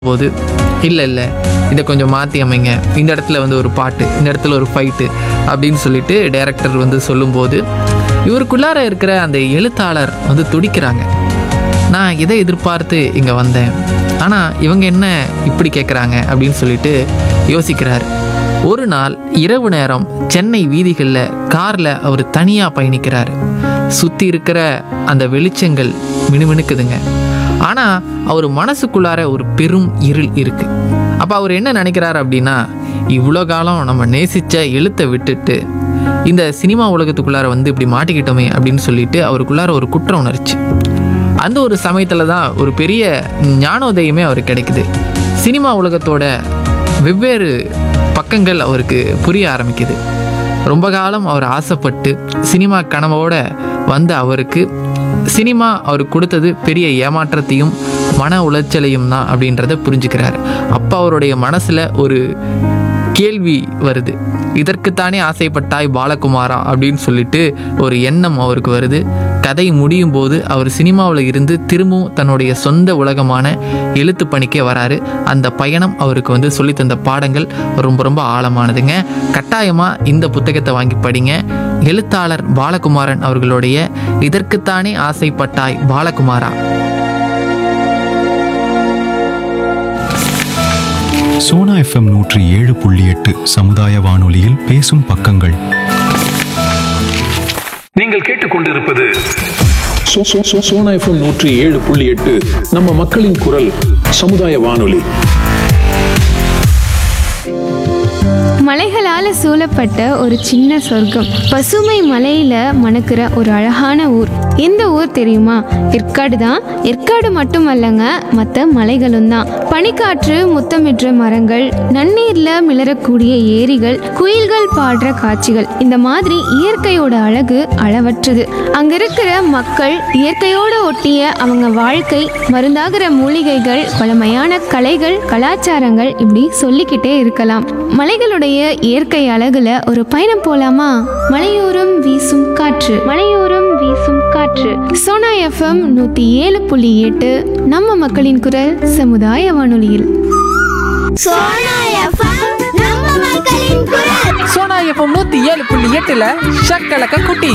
போது இல்லை இல்லை இதை கொஞ்சம் மாற்றி அமைங்க, இந்த இடத்துல வந்து ஒரு பாட்டு, இந்த இடத்துல ஒரு ஃபைட்டு அப்படின்னு சொல்லிட்டு டைரக்டர் வந்து சொல்லும்போது இவருக்குள்ளார இருக்கிற அந்த எழுத்தாளர் வந்து துடிக்கிறாங்க. நான் இதை எதிர்பார்த்து இங்கே வந்தேன், ஆனால் இவங்க என்ன இப்படி கேட்குறாங்க அப்படின்னு சொல்லிட்டு யோசிக்கிறார். ஒரு நாள் இரவு நேரம் சென்னை வீதிகளில் காரில் அவர் தனியாக பயணிக்கிறார். சுற்றி இருக்கிற அந்த வெளிச்சங்கள் மினுமினுக்குதுங்க. ஆனால் அவர் மனசுக்குள்ளார ஒரு பெரும் இருள் இருக்கு. அப்போ அவர் என்ன நினைக்கிறார் அப்படின்னா, இவ்வளோ காலம் நம்ம நேசித்த எழுத்தை விட்டுட்டு இந்த சினிமா உலகத்துக்குள்ளார வந்து இப்படி மாட்டிக்கிட்டோமே அப்படின்னு சொல்லிட்டு அவருக்குள்ளார ஒரு குற்ற உணர்ச்சி. அந்த ஒரு சமயத்தில் தான் ஒரு பெரிய ஞானோதயமே அவருக்கு கிடைக்குது. சினிமா உலகத்தோட வெவ்வேறு பக்கங்கள் அவருக்கு புரிய ஆரம்பிக்குது. ரொம்ப காலம் அவர் ஆசைப்பட்டு சினிமா கனவோட வந்த அவருக்கு சினிமா அவருக்கு கொடுத்தது பெரிய ஏமாற்றத்தையும் மன உளைச்சலையும் தான் அப்படின்றத புரிஞ்சுக்கிறார். அப்போ அவருடைய மனசில் ஒரு கேள்வி வருது, இதற்குத்தானே ஆசைப்பட்டாய் பாலகுமாரா அப்படின்னு சொல்லிட்டு ஒரு எண்ணம் அவருக்கு வருது. கதை முடியும் போது அவர் சினிமாவில் இருந்து திரும்பவும் தன்னுடைய சொந்த உலகமான எழுத்து பணிக்கே வராரு. அந்த பயணம் அவருக்கு வந்து சொல்லித்தந்த பாடங்கள் ரொம்ப ரொம்ப ஆழமானதுங்க. கட்டாயமாக இந்த புத்தகத்தை வாங்கி படிங்க. எழுத்தாளர் பாலகுமாரன் அவர்களுடைய இதற்குத்தானே ஆசைப்பட்டாய் பாலகுமாரா. சோனா FM 107.8 சமுதாய வானொலியில் பேசும் பக்கங்கள். நீங்கள் கேட்டுக்கொண்டிருப்பது சோனா FM 107.8 நம்ம மக்களின் குரல் சமுதாய வானொலி. மலைகளால் சூழப்பட்ட ஒரு சின்ன சொர்க்கம், பசுமை மலையில மணக்கிற ஒரு அழகான ஊர். எந்த ஊர் தெரியுமா? ஏற்காடு தான். ஏற்காடு மட்டுமல்லங்க, மற்ற மலைகளும் தான். பனிக்காற்று முத்தமிடுற மரங்கள், நன்னீர்ல மிளறக்கூடிய ஏரிகள், குயில்கள் பாடுற காட்சிகள், இந்த மாதிரி இயற்கையோட அழகு அளவற்றது. அங்க இருக்கிற மக்கள், இயற்கையோட ஒட்டிய அவங்க வாழ்க்கை, மருந்தாகிற மூலிகைகள், பழமையான கலைகள், கலாச்சாரங்கள், இப்படி சொல்லிக்கிட்டே இருக்கலாம். மலைகளுடைய இயற்கை அழகுல ஒரு பயணம் போலாமா? மலையோரம் வீசும் காற்று, மலையோரம் வீசும் காற்று. சோனா FM 107.8 நம்ம மக்களின் குரல் சமுதாய வானொலியில். சோனா FM நம்ம மக்களின் குரல். சோனா எஃப்எம் 107.8ல ஷக்கலக்க குட்டி.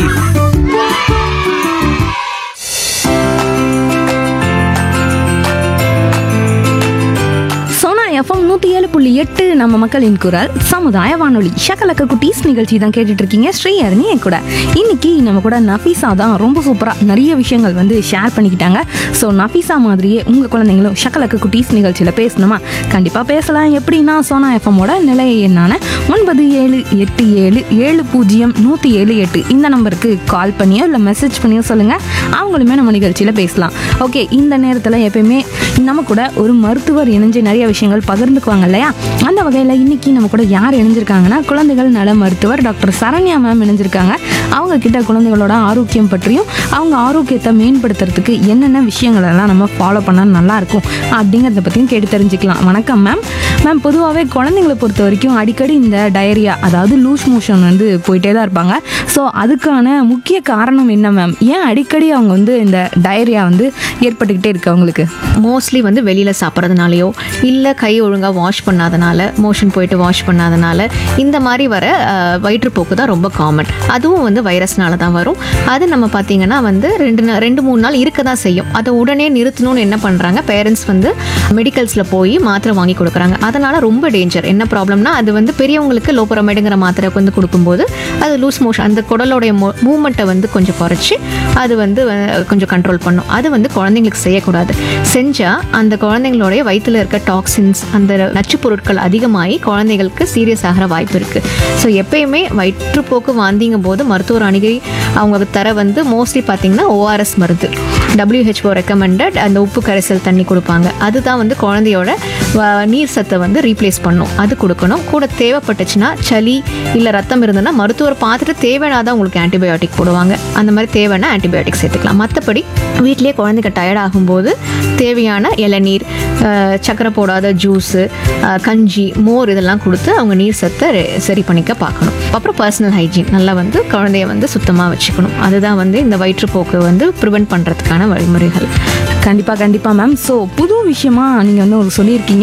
FM 107.8 நம்ம மக்களின் குரல் சமுதாய வானொலி. ஷக்கலக்க குட்டீஸ் நிகழ்ச்சி தான் கேட்டுட்டு இருக்கீங்க. ஸ்ரீஹரணி என் கூட. இன்னைக்கு நம்ம கூட நஃபீஸா தான் ரொம்ப சூப்பராக நிறைய விஷயங்கள் வந்து ஷேர் பண்ணிக்கிட்டாங்க. ஸோ நஃபீஸா மாதிரியே உங்கள் குழந்தைங்களும் ஷக்கலக்க குட்டீஸ் நிகழ்ச்சியில் பேசணுமா? கண்டிப்பாக பேசலாம். எப்படின்னா சோனா எஃப்எம்மோட நிலைய எண்ணான 9787070178 இந்த நம்பருக்கு கால் பண்ணியோ இல்லை மெசேஜ் பண்ணியோ சொல்லுங்கள். அவங்களுமே நம்ம நிகழ்ச்சியில் பேசலாம். ஓகே, இந்த நேரத்தில் எப்பயுமே நம்ம கூட ஒரு மருத்துவர் இணைஞ்சு நிறைய விஷயங்கள் பகிர்ந்துக்குவாங்க இல்லையா? அந்த வகையில் இன்னைக்கு நம்ம கூட யார் இணைஞ்சிருக்காங்கன்னா, குழந்தைகள் நல மருத்துவர் டாக்டர் சரண்யா மேம் இணைஞ்சிருக்காங்க. அவங்க கிட்ட குழந்தைகளோட ஆரோக்கியம் பற்றியும் அவங்க ஆரோக்கியத்தை மேம்படுத்துறதுக்கு என்னென்ன விஷயங்கள் எல்லாம் நம்ம ஃபாலோ பண்ணால் நல்லா இருக்கும் அப்படிங்கிறத பற்றியும் கேட்டு தெரிஞ்சுக்கலாம். வணக்கம் மேம். மேம், பொதுவாகவே குழந்தைங்களை பொறுத்த வரைக்கும் அடிக்கடி இந்த டயரியா, அதாவது லூஸ் மோஷன் வந்து போயிட்டே தான் இருப்பாங்க. ஸோ அதுக்கான முக்கிய காரணம் என்ன மேம்? ஏன் அடிக்கடி அவங்க வந்து இந்த டயரியா வந்து ஏற்பட்டுக்கிட்டே இருக்கு அவங்களுக்கு? மோஸ்ட்லி வந்து வெளியில் சாப்பிட்றதுனாலையோ இல்லை கை ஒழுங்காக வாஷ் பண்ணாதனால, மோஷன் போயிட்டு வாஷ் பண்ணாதனால இந்த மாதிரி வர வயிற்றுப்போக்கு தான் ரொம்ப காமன். அதுவும் வந்து வைரஸ்னால தான் வரும். அது நம்ம பார்த்திங்கன்னா வந்து 2-3 நாள் இருக்க தான் செய்யும். அதை உடனே நிறுத்தணும்னு என்ன பண்ணுறாங்க பேரண்ட்ஸ் வந்து மெடிக்கல்ஸில் போய் மாத்திரை வாங்கி கொடுக்குறாங்க. அதனால் ரொம்ப டேஞ்சர். என்ன ப்ராப்ளம்னா, அது வந்து பெரியவங்களுக்கு லோபரமைடுங்கிற மாத்திரை வந்து கொடுக்கும்போது அது லூஸ் மோஷன், அந்த குடலோடைய மூமெண்ட்டை வந்து கொஞ்சம் குறைச்சி அது வந்து கொஞ்சம் கண்ட்ரோல் பண்ணும். அது வந்து குழந்தைங்களுக்கு செய்யக்கூடாது. செஞ்சால் அந்த குழந்தைங்களுடைய வயிற்றில் இருக்க டாக்ஸின்ஸ், அந்த நச்சு பொருட்கள் அதிகமாகி குழந்தைகளுக்கு சீரியஸ் ஆகிற வாய்ப்பு இருக்குது. ஸோ எப்பயுமே வயிற்றுப்போக்கு வாந்திங்கும் போது மருத்துவர் அணுகி அவங்க தர வந்து மோஸ்ட்லி பார்த்திங்கன்னா ORS மருந்து, WHO ரெக்கமெண்டட் அந்த உப்பு கரைசல் தண்ணி கொடுப்பாங்க. அதுதான் வந்து குழந்தையோட நீர் சத்தை வந்து ரீப்ளேஸ் பண்ணும். அது கொடுக்கணும். கூட தேவைப்பட்டுச்சுன்னா சளி இல்லை ரத்தம் இருந்ததுன்னா மருத்துவர் பார்த்துட்டு தேவையானதான் உங்களுக்கு ஆன்டிபயோட்டிக் போடுவாங்க. அந்த மாதிரி தேவைன்னா ஆன்டிபயோட்டிக் சேர்த்துக்கலாம். மற்றபடி வீட்டிலேயே குழந்தைங்க டயர்ட் ஆகும்போது தேவையான இளநீர், சக்கரை போடாத ஜூஸு, கஞ்சி, மோர் இதெல்லாம் கொடுத்து அவங்க நீர் சத்தை சரி பண்ணிக்க பார்க்கணும். அப்புறம் பர்சனல் ஹைஜீன், நல்லா வந்து குழந்தைய வந்து சுத்தமாக வச்சுக்கணும். அதுதான் வந்து இந்த வயிற்றுப்போக்கு வந்து ப்ரிவென்ட் பண்ணுறதுக்கான வழிமுறைகள். கண்டிப்பாக மேம். ஸோ புது விஷயமா நீங்கள் வந்து ஒரு சொல்லியிருக்கீங்க.